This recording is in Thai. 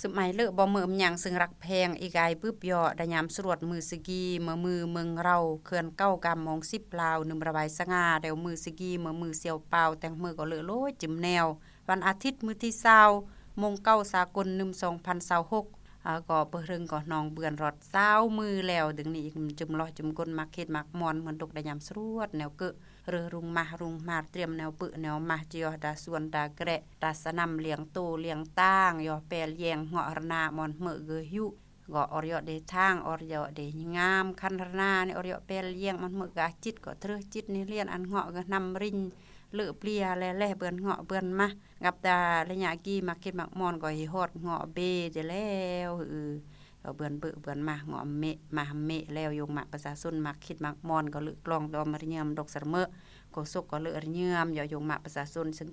สมัยเลอะบ่เมิมหยังซึ่งรักแพงอีกายปึ๊บย่อดะยามสรวดมือสกีมือเมืองเราเขื่อนเก้ากำมอง10ลาวนึมระบายสง่าแล้วมือสกีมือเสียวเปล่าแต่งมือก็เลอะโลยจิ้มแนววันอาทิตย์มื้อที่20มงเก้าสากลนึม2026ก็เปิ่งก็น้องเบือนรอด20มือแล้วดึงนี้จุ่มลอยจุ่มก้นมักเฮ็ดมักมอนเหมือนดกดะยามสรวดแนวเกะเรือรุงมาเตรียมแนวปึแนวมาจิยอดาส่วนดาแกระดาสนำเลี้ยงโตเลี้ยงต้างยอแปลแยงเหาะรนามอนเมอเกยุก็อรยอเดทางอรยอเดงามคันรนานี่อรยอแปลเลี้ยงมันเมอกะจิตก็เทรจิตนี่เลียนอันเหาะก็นำรินเลอะเปลียแลเบิ่นเหาะเบิ่นมากับดาระยะกี้มาคิดมักมอนก็สิฮอดเหาะเบจะแล้วเบิ่นเบิ่นมาเหาะเมะมาเมะแล้วยงมาประชาชนมักคิดมักมอนก็ลึกลองดอมริยมดอกสะเมอก็สุกก็เลอะเยื่อมยอยงมาประชาชนซึ่ง